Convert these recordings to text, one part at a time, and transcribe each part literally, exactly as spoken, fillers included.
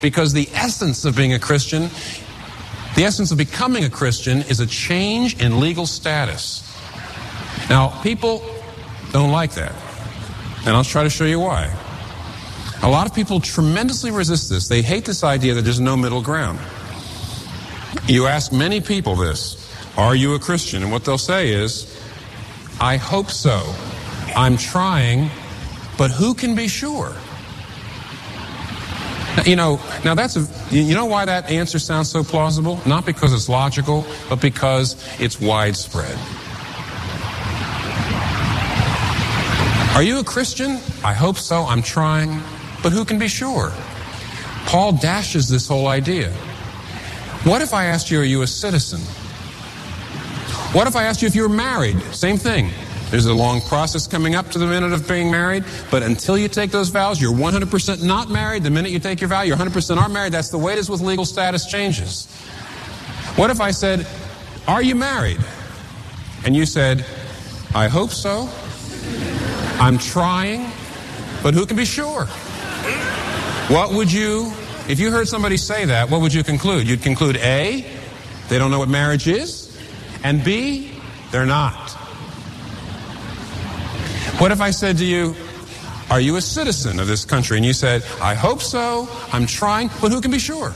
Because the essence of being a Christian, the essence of becoming a Christian is a change in legal status. Now, people don't like that. And I'll try to show you why. A lot of people tremendously resist this. They hate this idea that there's no middle ground. You ask many people this, are you a Christian? And what they'll say is, I hope so. I'm trying, but who can be sure? Now, you know, now that's a, you know why that answer sounds so plausible? Not because it's logical, but because it's widespread. Are you a Christian? I hope so. I'm trying, but who can be sure? Paul dashes this whole idea. What if I asked you, are you a citizen? What if I asked you if you were married? Same thing. There's a long process coming up to the minute of being married, but until you take those vows, you're one hundred percent not married. The minute you take your vow, you're one hundred percent are married. That's the way it is with legal status changes. What if I said, are you married? And you said, I hope so. I'm trying, but who can be sure? What would you, if you heard somebody say that, what would you conclude? You'd conclude A, they don't know what marriage is, and B, they're not. What if I said to you, are you a citizen of this country? And you said, I hope so, I'm trying, but who can be sure?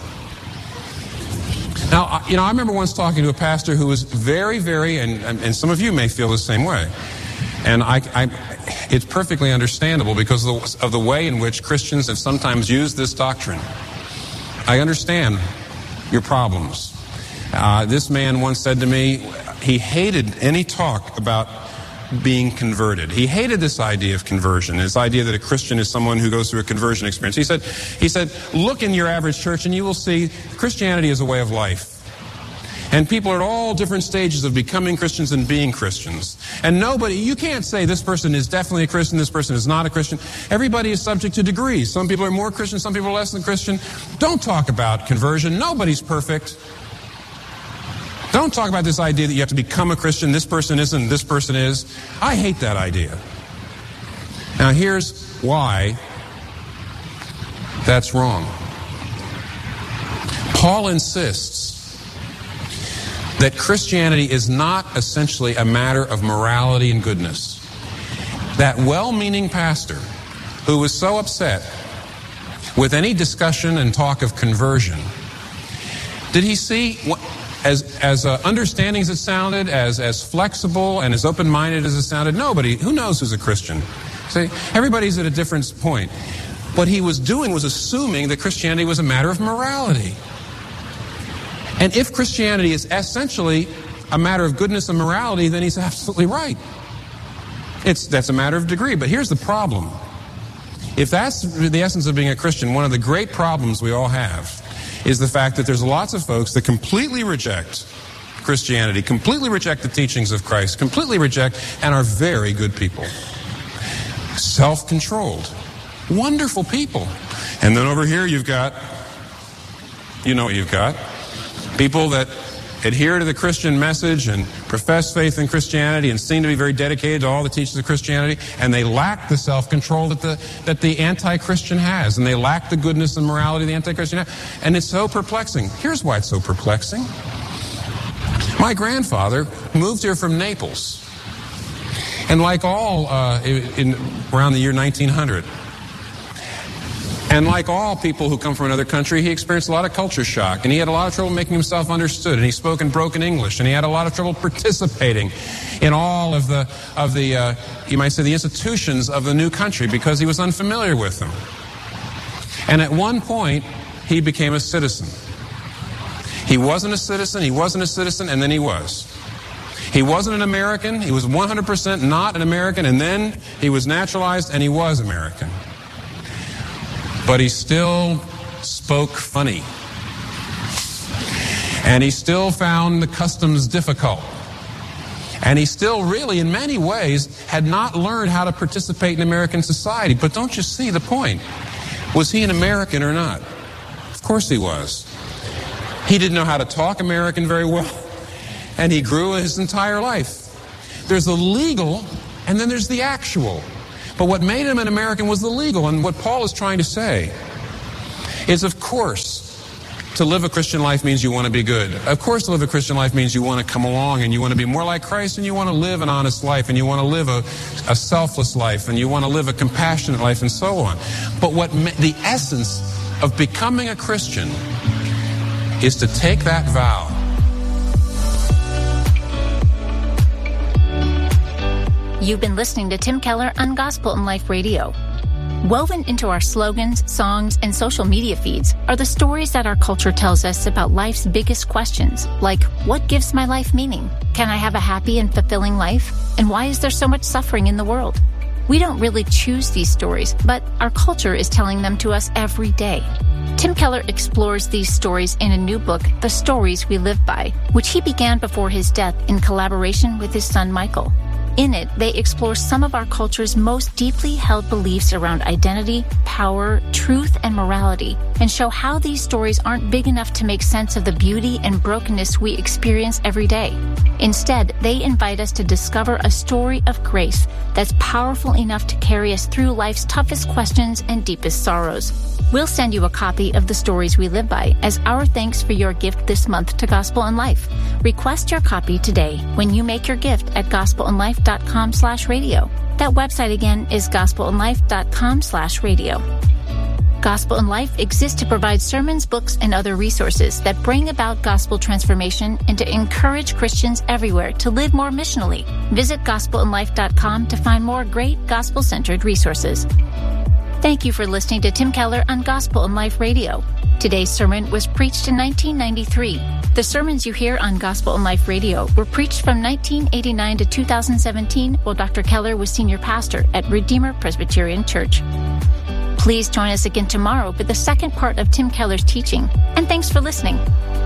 Now, you know, I remember once talking to a pastor who was very, very, and, and some of you may feel the same way. And I, I, it's perfectly understandable because of the, of the way in which Christians have sometimes used this doctrine. I understand your problems. Uh, this man once said to me, he hated any talk about being converted. He hated this idea of conversion, this idea that a Christian is someone who goes through a conversion experience. He said, he said, look in your average church and you will see Christianity is a way of life. And people are at all different stages of becoming Christians and being Christians. And nobody, you can't say this person is definitely a Christian, this person is not a Christian. Everybody is subject to degrees. Some people are more Christian, some people are less than Christian. Don't talk about conversion. Nobody's perfect. Don't talk about this idea that you have to become a Christian, this person isn't, this person is. I hate that idea. Now here's why that's wrong. Paul insists that Christianity is not essentially a matter of morality and goodness. That well-meaning pastor who was so upset with any discussion and talk of conversion, did he see, what, as, as uh, understanding as it sounded, as, as flexible and as open-minded as it sounded, nobody, who knows who's a Christian? See, everybody's at a different point. What he was doing was assuming that Christianity was a matter of morality. And if Christianity is essentially a matter of goodness and morality, then he's absolutely right. It's, that's a matter of degree. But here's the problem. If that's the essence of being a Christian, one of the great problems we all have is the fact that there's lots of folks that completely reject Christianity, completely reject the teachings of Christ, completely reject, and are very good people. Self-controlled. Wonderful people. And then over here you've got, you know what you've got. People that adhere to the Christian message and profess faith in Christianity and seem to be very dedicated to all the teachings of Christianity, and they lack the self-control that the that the anti-Christian has, and they lack the goodness and morality the anti-Christian has. And it's so perplexing. Here's why it's so perplexing. My grandfather moved here from Naples, and like all uh, in around the year nineteen hundred, and like all people who come from another country, he experienced a lot of culture shock, and he had a lot of trouble making himself understood, and he spoke in broken English, and he had a lot of trouble participating in all of the, of the uh, you might say, the institutions of the new country because he was unfamiliar with them. And at one point, he became a citizen. He wasn't a citizen, he wasn't a citizen, and then he was. He wasn't an American, he was one hundred percent not an American, and then he was naturalized, and he was American. But he still spoke funny. And he still found the customs difficult. And he still really, in many ways, had not learned how to participate in American society. But don't you see the point? Was he an American or not? Of course he was. He didn't know how to talk American very well. And he grew his entire life. There's the legal, and then there's the actual. But what made him an American was the legal. And what Paul is trying to say is, of course, to live a Christian life means you want to be good. Of course, to live a Christian life means you want to come along and you want to be more like Christ and you want to live an honest life and you want to live a, a selfless life and you want to live a compassionate life and so on. But what ma- the essence of becoming a Christian is to take that vow. You've been listening to Tim Keller on Gospel in Life Radio. Woven into our slogans, songs, and social media feeds are the stories that our culture tells us about life's biggest questions, like, what gives my life meaning? Can I have a happy and fulfilling life? And why is there so much suffering in the world? We don't really choose these stories, but our culture is telling them to us every day. Tim Keller explores these stories in a new book, The Stories We Live By, which he began before his death in collaboration with his son Michael. In it, they explore some of our culture's most deeply held beliefs around identity, power, truth, and morality, and show how these stories aren't big enough to make sense of the beauty and brokenness we experience every day. Instead, they invite us to discover a story of grace that's powerful enough to carry us through life's toughest questions and deepest sorrows. We'll send you a copy of The Stories We Live By as our thanks for your gift this month to Gospel in Life. Request your copy today when you make your gift at gospelinlife.com slash radio. That website again is gospelinlife.com slash radio. Gospel in Life exists to provide sermons, books, and other resources that bring about gospel transformation and to encourage Christians everywhere to live more missionally. Visit gospel in life dot com to find more great gospel-centered resources. Thank you for listening to Tim Keller on Gospel in Life Radio. Today's sermon was preached in nineteen ninety-three. The sermons you hear on Gospel in Life Radio were preached from nineteen eighty-nine to two thousand seventeen while Doctor Keller was senior pastor at Redeemer Presbyterian Church. Please join us again tomorrow for the second part of Tim Keller's teaching, and thanks for listening.